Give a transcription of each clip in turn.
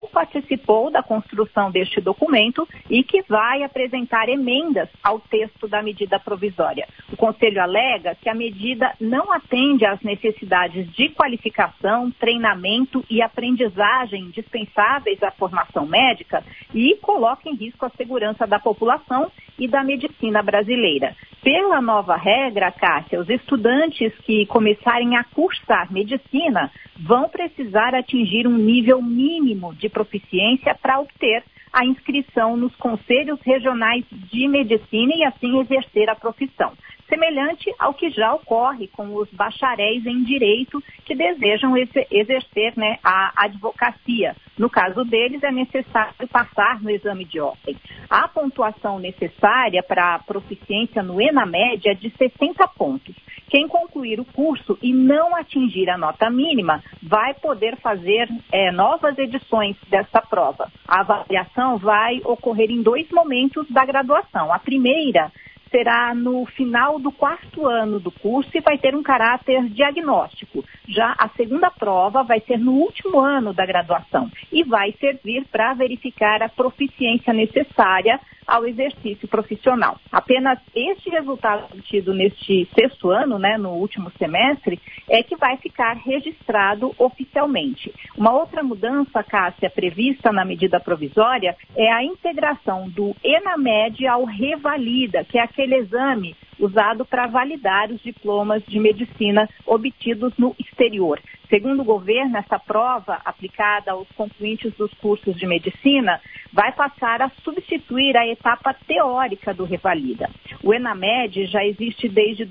participou da construção deste documento e que vai apresentar emendas ao texto da medida provisória. O Conselho alega que a medida não atende às necessidades de qualificação, treinamento e aprendizagem indispensáveis à formação médica e coloca em risco a segurança da população e da medicina brasileira. Pela nova regra, Cássia, os estudantes que começarem a cursar medicina vão precisar atingir um nível mínimo de proficiência para obter a inscrição nos conselhos regionais de medicina e assim exercer a profissão, semelhante ao que já ocorre com os bacharéis em direito que desejam exercer, a advocacia. No caso deles, é necessário passar no exame de ordem. A pontuação necessária para a proficiência no ENAMED é de 60 pontos. Quem concluir o curso e não atingir a nota mínima vai poder fazer novas edições dessa prova. A avaliação vai ocorrer em 2 momentos da graduação. A primeira será no final do 4º ano do curso e vai ter um caráter diagnóstico. Já a segunda prova vai ser no último ano da graduação e vai servir para verificar a proficiência necessária ao exercício profissional. Apenas este resultado obtido neste 6º ano, no último semestre, é que vai ficar registrado oficialmente. Uma outra mudança, Cássia, prevista na medida provisória é a integração do ENAMED ao Revalida, que é aquele exame usado para validar os diplomas de medicina obtidos no exterior. Segundo o governo, essa prova aplicada aos concluintes dos cursos de medicina vai passar a substituir a etapa teórica do Revalida. O ENAMED já existe desde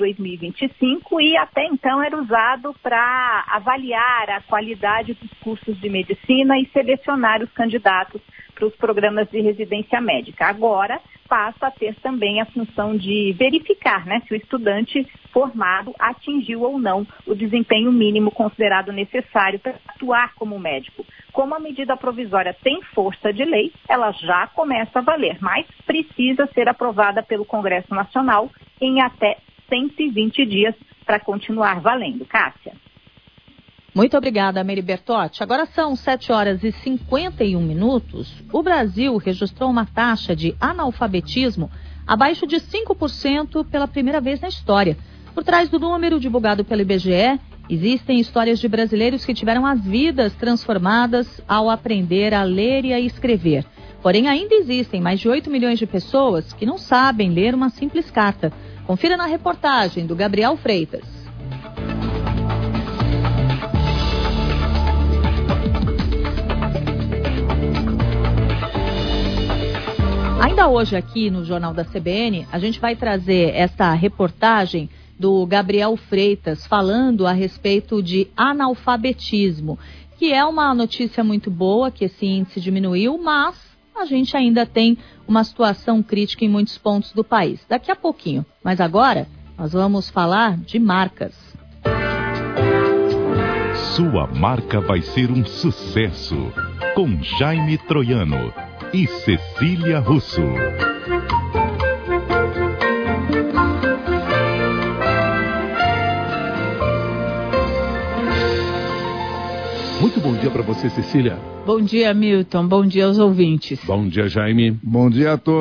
2025 e até então era usado para avaliar a qualidade dos cursos de medicina e selecionar os candidatos para os programas de residência médica. Agora passa a ter também a função de verificar, se o estudante formado atingiu ou não o desempenho mínimo considerado necessário para atuar como médico. Como a medida provisória tem força de lei, ela já começa a valer, mas precisa ser aprovada pelo Congresso Nacional em até 120 dias para continuar valendo. Cássia. Muito obrigada, Mary Bertotti. Agora são 7h51. O Brasil registrou uma taxa de analfabetismo abaixo de 5% pela primeira vez na história. Por trás do número divulgado pelo IBGE, existem histórias de brasileiros que tiveram as vidas transformadas ao aprender a ler e a escrever. Porém, ainda existem mais de 8 milhões de pessoas que não sabem ler uma simples carta. Confira na reportagem do Gabriel Freitas. Ainda hoje aqui no Jornal da CBN, a gente vai trazer essa reportagem do Gabriel Freitas falando a respeito de analfabetismo, que é uma notícia muito boa, que esse índice diminuiu, mas a gente ainda tem uma situação crítica em muitos pontos do país. Daqui a pouquinho, mas agora nós vamos falar de marcas. Sua marca vai ser um sucesso, com Jaime Troiano e Cecília Russo. Muito bom dia para você, Cecília. Bom dia, Milton. Bom dia aos ouvintes. Bom dia, Jaime. Bom dia a todos.